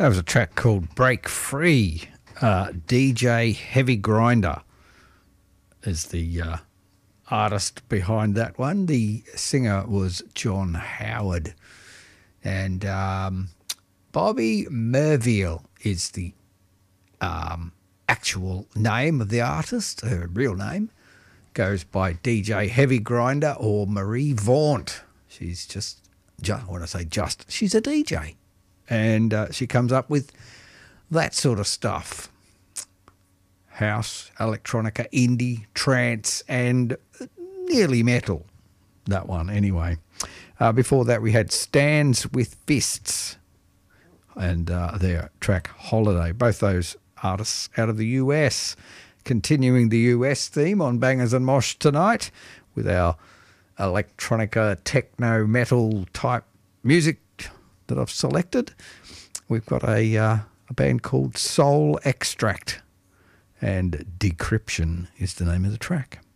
That was a track called Break Free. DJ Heavy Grinder is the artist behind that one. The singer was John Howard. And Bobby Merville is the actual name of the artist. Her real name goes by DJ Heavy Grinder or Marie Vaunt. She's just when I say just, she's a DJ. And she comes up with that sort of stuff. House, electronica, indie, trance, and nearly metal. That one, anyway. Before that, we had Stands with Fists and their track Holiday. Both those artists out of the US. Continuing the US theme on Bangers and Mosh tonight with our electronica, techno, metal type music that I've selected. We've got a band called Soul Extract, and Decryption is the name of the track.